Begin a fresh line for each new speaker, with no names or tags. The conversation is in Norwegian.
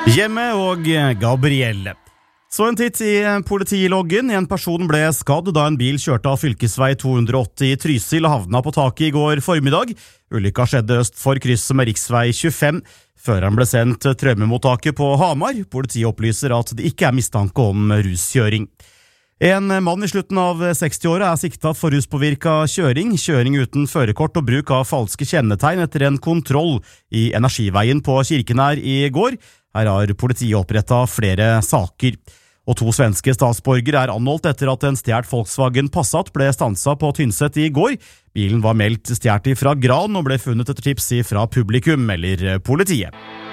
Hjemme og Gabrielle. Så en titt i politiloggen. En person ble skadd da en bil kjørte av fylkesvei 280 i Trysil og havna på taket i går formiddag. Ulykka skjedde øst for krysset med riksvei 25. Føreren ble sendt traumemottaket på Hamar. Politiet opplyser at det ikke er mistanke om ruskjøring. En mann i slutten av 60-åra er siktet for ruspåvirka kjøring, kjøring uten førerkort og bruk av falske kjennetegn etter en kontroll i Energiveien på Kirkenær i går. Her har politiet opprettet flere saker. Og 2 svenske statsborgere er anholdt etter at en stjert Volkswagen Passat ble stanset på Tynset i går. Bilen var meldt stjert fra Gran og ble funnet etter tips fra publikum eller politiet.